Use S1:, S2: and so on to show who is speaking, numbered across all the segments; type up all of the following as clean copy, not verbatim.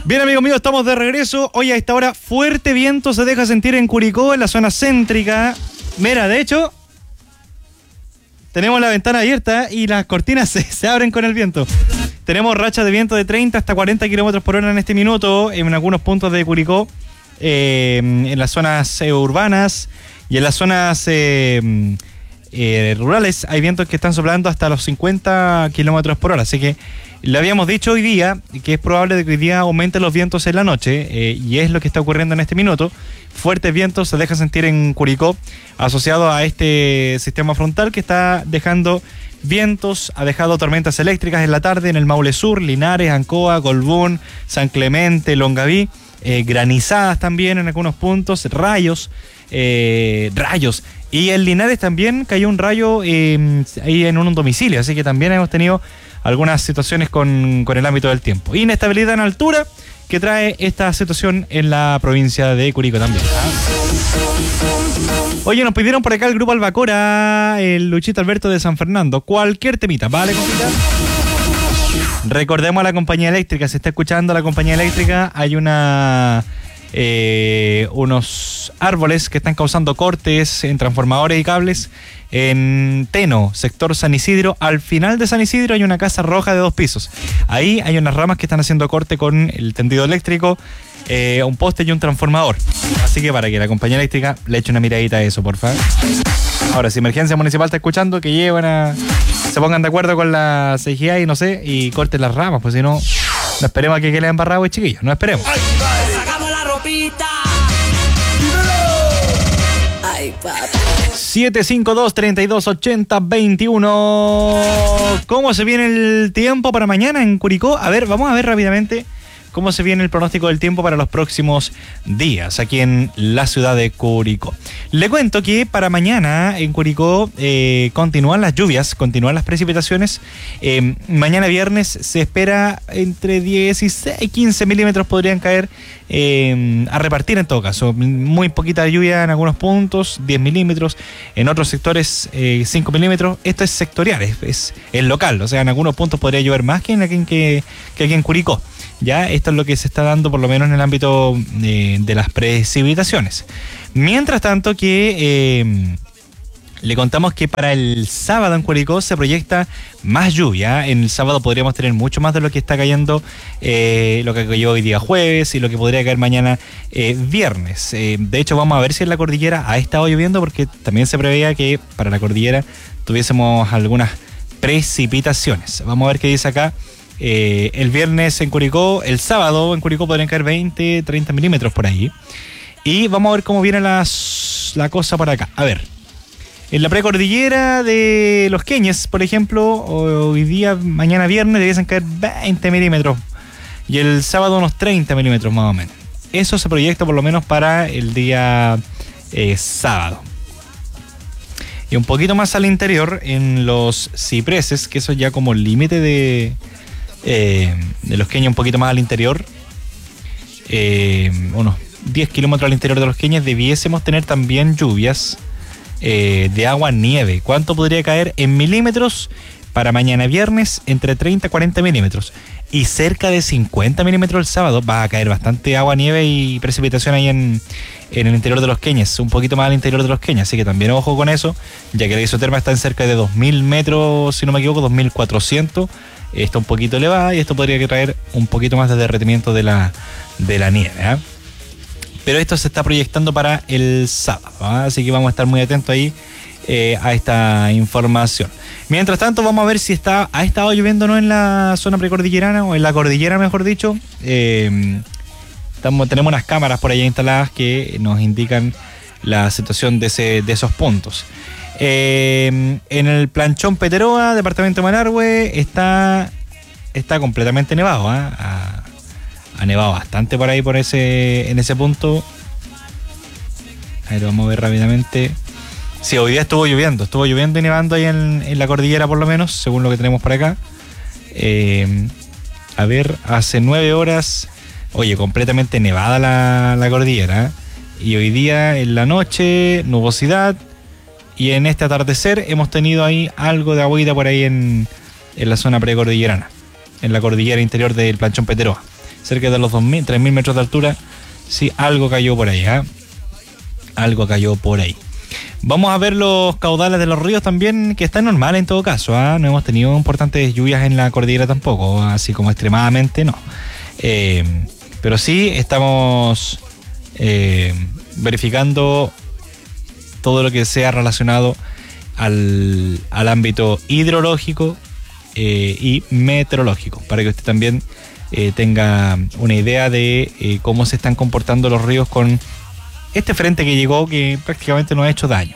S1: Bien, amigos míos, estamos de regreso. Hoy a esta hora fuerte viento se deja sentir en Curicó, en la zona céntrica. Mira, de hecho, tenemos la ventana abierta y las cortinas se abren con el viento. Tenemos rachas de viento de 30 hasta 40 kilómetros por hora en este minuto en algunos puntos de Curicó, en las zonas urbanas y en las zonas rurales hay vientos que están soplando hasta los 50 kilómetros por hora. Así que le habíamos dicho hoy día que es probable de que hoy día aumenten los vientos en la noche, y es lo que está ocurriendo en este minuto. Fuertes vientos se dejan sentir en Curicó, asociado a este sistema frontal que está dejando vientos, ha dejado tormentas eléctricas en la tarde en el Maule Sur, Linares, Ancoa, Colbún, San Clemente, Longaví, granizadas también en algunos puntos, rayos. Y en Linares también cayó un rayo ahí en un domicilio, así que también hemos tenido algunas situaciones con el ámbito del tiempo. Inestabilidad en altura que trae esta situación en la provincia de Curicó también. Oye, nos pidieron por acá el grupo Albacora, el Luchito Alberto de San Fernando. Cualquier temita, ¿vale, compita? Recordemos a la compañía eléctrica, se está escuchando la compañía eléctrica, hay unos árboles que están causando cortes en transformadores y cables en Teno, sector San Isidro. Al final de San Isidro hay una casa roja de 2 pisos. Ahí hay unas ramas que están haciendo corte con el tendido eléctrico, un poste y un transformador. Así que para que la compañía eléctrica le eche una miradita a eso, por favor. Ahora, si Emergencia Municipal está escuchando, que se pongan de acuerdo con la CGI y no sé, y corten las ramas, pues si no, no esperemos a que quede embarrado, chiquillos, no esperemos.
S2: Sacamos la ropita. Ay, papi.
S1: 752-3280-21. ¿Cómo se viene el tiempo para mañana en Curicó? A ver, vamos a ver rápidamente cómo se viene el pronóstico del tiempo para los próximos días aquí en la ciudad de Curicó. Le cuento que para mañana en Curicó continúan las lluvias, continúan las precipitaciones. Mañana viernes se espera entre 16 y 15 milímetros podrían caer a repartir en todo caso. Muy poquita lluvia en algunos puntos, 10 milímetros, en otros sectores 5 milímetros. Esto es sectorial, es local, o sea, en algunos puntos podría llover más que aquí en Curicó. Ya, esto es lo que se está dando por lo menos en el ámbito de las precipitaciones. Mientras tanto que le contamos que para el sábado en Curicó se proyecta más lluvia. En el sábado podríamos tener mucho más de lo que está cayendo, lo que cayó hoy día jueves y lo que podría caer mañana viernes. De hecho, vamos a ver si en la cordillera ha estado lloviendo, porque también se preveía que para la cordillera tuviésemos algunas precipitaciones. Vamos a ver qué dice acá. El viernes en Curicó, el sábado en Curicó podrían caer 20, 30 milímetros por ahí. Y vamos a ver cómo viene la cosa por acá. A ver, en la precordillera de Los Queñes, por ejemplo, hoy día, mañana viernes, debiesen caer 20 milímetros. Y el sábado unos 30 milímetros más o menos. Eso se proyecta por lo menos para el día sábado. Y un poquito más al interior, en los cipreses, que eso ya como el límite de Los Queñes, un poquito más al interior, unos 10 kilómetros al interior de Los Queñes, debiésemos tener también lluvias de agua-nieve. ¿Cuánto podría caer en milímetros? Para mañana viernes, entre 30 y 40 milímetros. Y cerca de 50 milímetros el sábado. Va a caer bastante agua-nieve y precipitación ahí en el interior de Los Queñes, un poquito más al interior de Los Queñes. Así que también ojo con eso, ya que la isoterma está en cerca de 2.000 metros, si no me equivoco, 2.400. Está un poquito elevada y esto podría traer un poquito más de derretimiento de la nieve, ¿eh? Pero esto se está proyectando para el sábado, ¿eh? Así que vamos a estar muy atentos ahí a esta información. Mientras tanto, vamos a ver si ha estado lloviendo o no en la zona precordillerana, o en la cordillera, mejor dicho. Tenemos unas cámaras por allá instaladas que nos indican la situación de esos puntos. En el Planchón Peteroa, departamento de Malargüe, está completamente nevado, ¿eh? Ha nevado bastante por ahí, en ese punto. A ver, vamos a ver rápidamente. Sí, hoy día estuvo lloviendo y nevando ahí en la cordillera, por lo menos, según lo que tenemos por acá. A ver, hace 9 horas, oye, completamente nevada la cordillera, ¿eh? Y hoy día en la noche, nubosidad. Y en este atardecer hemos tenido ahí algo de agüita por ahí en la zona precordillerana, en la cordillera interior del Planchón Peteroa. cerca de los 2.000, 3.000 metros de altura. Sí, algo cayó por ahí, algo cayó por ahí. Vamos a ver los caudales de los ríos también, que están normales en todo caso, no hemos tenido importantes lluvias en la cordillera tampoco, así como extremadamente no. Pero sí estamos verificando todo lo que sea relacionado al ámbito hidrológico y meteorológico, para que usted también tenga una idea de cómo se están comportando los ríos con este frente que llegó, que prácticamente no ha hecho daño.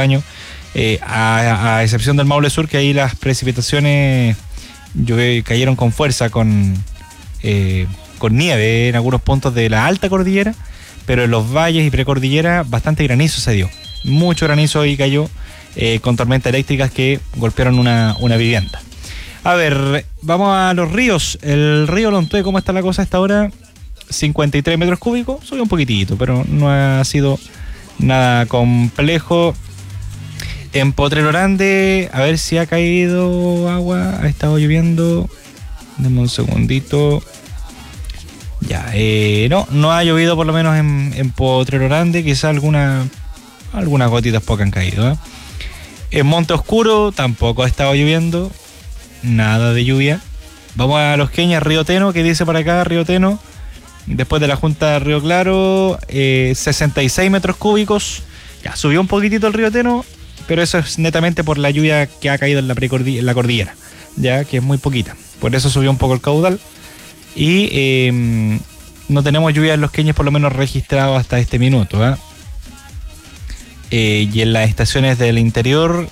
S1: A excepción del Maule Sur, que ahí las precipitaciones cayeron con fuerza, con nieve en algunos puntos de la alta cordillera, pero en los valles y precordillera bastante granizo se dio. Mucho granizo ahí cayó, con tormentas eléctricas que golpearon una vivienda. A ver, vamos a los ríos. El río Lontué, ¿cómo está la cosa a esta hora? 53 metros cúbicos, subió un poquitito, pero no ha sido nada complejo. En Potrero Grande, a ver si ha caído agua, ha estado lloviendo. Deme un segundito. Ya, no ha llovido por lo menos en Potrero Grande, quizá algunas gotitas pocas han caído. En Monte Oscuro tampoco ha estado lloviendo, nada de lluvia. Vamos a Los Queñas, Río Teno, que dice por acá, Río Teno. Después de la Junta de Río Claro, 66 metros cúbicos. Ya, subió un poquitito el Río Teno, pero eso es netamente por la lluvia que ha caído en la cordillera, ya que es muy poquita. Por eso subió un poco el caudal. Y no tenemos lluvia en Los Queñas, por lo menos registrado hasta este minuto. Y en las estaciones del interior,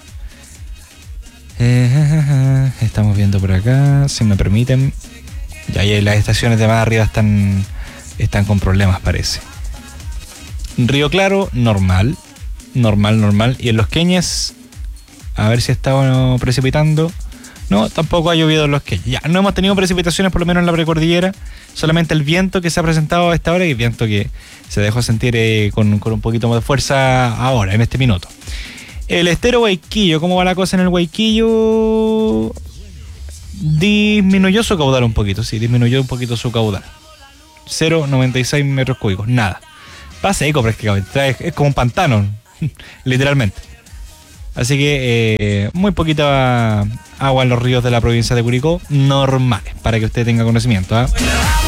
S1: estamos viendo por acá, si me permiten. Ya, y las estaciones de más arriba están con problemas, parece. Río Claro, normal. Y en Los Queñas, a ver si estaba precipitando. No, tampoco ha llovido en Los Queñas. Ya, no hemos tenido precipitaciones, por lo menos en la precordillera. Solamente el viento que se ha presentado a esta hora, y el viento que se dejó sentir con un poquito más de fuerza ahora, en este minuto. El estero Huayquillo, ¿cómo va la cosa en el Huayquillo? Disminuyó su caudal un poquito, sí, disminuyó un poquito su caudal. 0,96 metros cúbicos, nada. Va seco prácticamente, es como un pantano, literalmente. Así que muy poquita agua en los ríos de la provincia de Curicó, normales, para que usted tenga conocimiento.